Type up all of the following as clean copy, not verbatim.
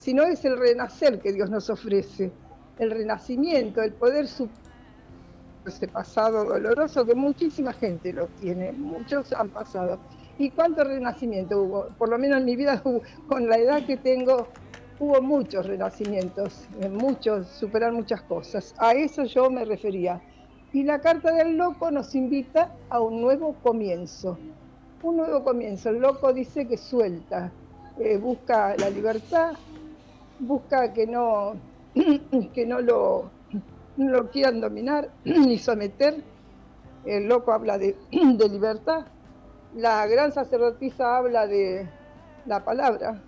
sino es el renacer que Dios nos ofrece, el renacimiento, el poder superar ese pasado doloroso que muchísima gente lo tiene, muchos han pasado. ¿Y cuánto renacimiento hubo? Por lo menos en mi vida, con la edad que tengo, hubo muchos renacimientos, muchos, superar muchas cosas. A eso yo me refería. Y la carta del loco nos invita a un nuevo comienzo. Un nuevo comienzo. El loco dice que suelta, busca la libertad, busca que no lo quieran dominar ni someter. El loco habla de libertad. La gran sacerdotisa habla de la palabra,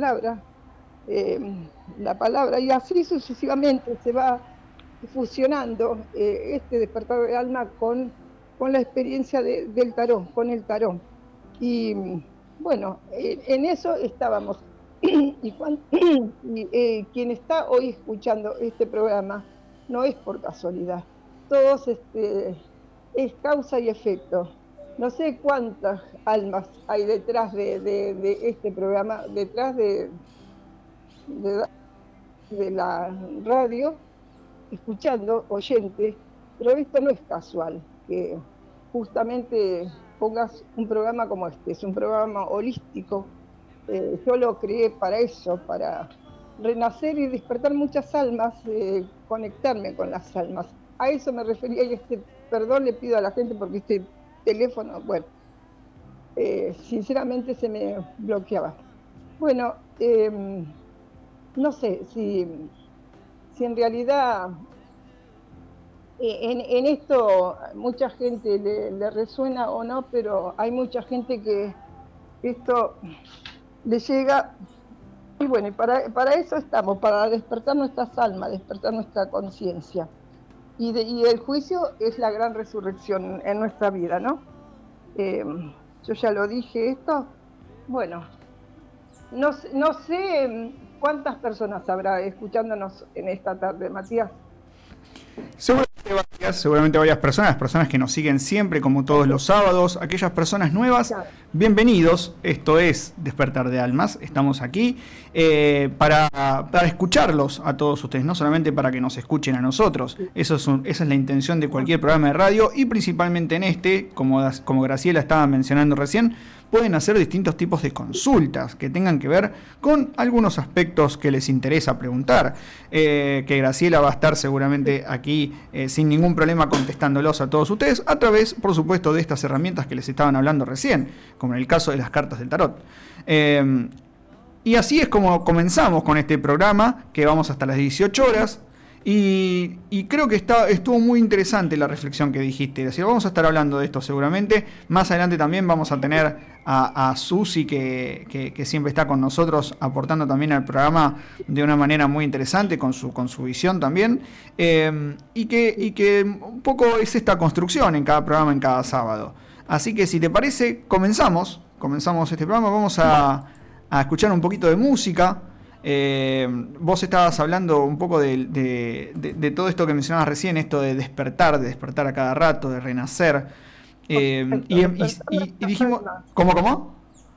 la palabra, y así sucesivamente se va fusionando este despertar de alma con la experiencia del tarot, con el tarot. Y bueno, en eso estábamos. Quien está hoy escuchando este programa no es por casualidad. Todos es causa y efecto. No sé cuántas almas hay detrás de este programa, detrás de la radio, escuchando, oyentes, pero esto no es casual, que justamente pongas un programa como este, es un programa holístico. Yo lo creé para eso, para renacer y despertar muchas almas, conectarme con las almas. A eso me refería, y perdón le pido a la gente porque este teléfono, bueno, sinceramente se me bloqueaba. Bueno, no sé si en realidad en esto mucha gente le resuena o no, pero hay mucha gente que esto le llega. Y bueno, para eso estamos, para despertar nuestras almas, despertar nuestra conciencia. Y el juicio es la gran resurrección en nuestra vida, ¿no? Yo ya lo dije esto. Bueno, no sé cuántas personas habrá escuchándonos en esta tarde, Matías. Seguramente varias personas que nos siguen siempre, como todos los sábados. Aquellas personas nuevas, bienvenidos. Esto es Despertar de Almas. Estamos aquí para escucharlos a todos ustedes, no solamente para que nos escuchen a nosotros. Esa es la intención de cualquier programa de radio, y principalmente en este, como Graciela estaba mencionando recién, pueden hacer distintos tipos de consultas que tengan que ver con algunos aspectos que les interesa preguntar, que Graciela va a estar seguramente aquí sin ningún problema contestándolos a todos ustedes a través, por supuesto, de estas herramientas que les estaban hablando recién, como en el caso de las cartas del tarot. Y así es como comenzamos con este programa, que vamos hasta las 18 horas. Y creo que estuvo muy interesante la reflexión que dijiste. Es decir, vamos a estar hablando de esto seguramente. Más adelante también vamos a tener a Susi, que siempre está con nosotros, aportando también al programa de una manera muy interesante, con su visión también. Y que un poco es esta construcción en cada programa, en cada sábado. Así que si te parece, comenzamos este programa. Vamos a escuchar un poquito de música. Vos estabas hablando un poco de todo esto que mencionabas recién, esto de despertar a cada rato, de renacer. Y dijimos, ¿Cómo?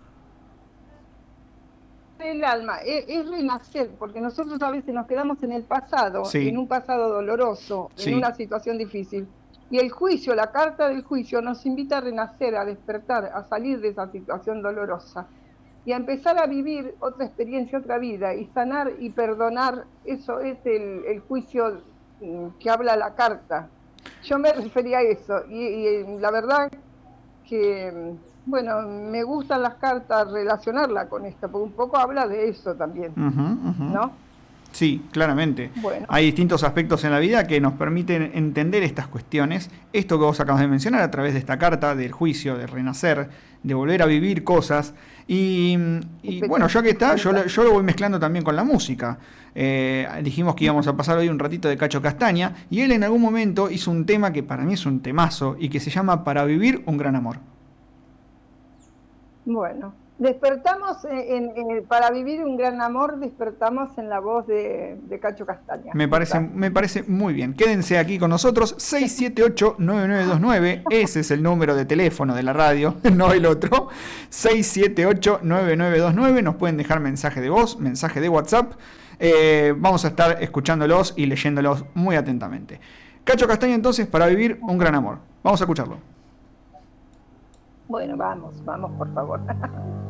El alma es renacer, porque nosotros a veces nos quedamos en el pasado, sí, en un pasado doloroso, sí, en una situación difícil. Y el juicio, la carta del juicio, nos invita a renacer, a despertar, a salir de esa situación dolorosa y a empezar a vivir otra experiencia, otra vida, y sanar y perdonar. Eso es el juicio que habla la carta. Yo me refería a eso, y la verdad que, bueno, me gustan las cartas, relacionarla con esta, porque un poco habla de eso también, ¿no? Sí, claramente. Bueno. Hay distintos aspectos en la vida que nos permiten entender estas cuestiones. Esto que vos acabas de mencionar a través de esta carta, del juicio, de renacer, de volver a vivir cosas. Y bueno, ya que está, yo lo voy mezclando también con la música. Dijimos que íbamos a pasar hoy un ratito de Cacho Castaña, y él en algún momento hizo un tema que para mí es un temazo y que se llama Para vivir un gran amor. Bueno, Despertamos para vivir un gran amor, despertamos en la voz de Cacho Castaña. Me parece muy bien. Quédense aquí con nosotros, 678-9929, ese es el número de teléfono de la radio, no el otro, 678-9929, nos pueden dejar mensaje de voz, mensaje de WhatsApp, vamos a estar escuchándolos y leyéndolos muy atentamente. Cacho Castaña entonces, para vivir un gran amor. Vamos a escucharlo. Bueno, vamos, por favor.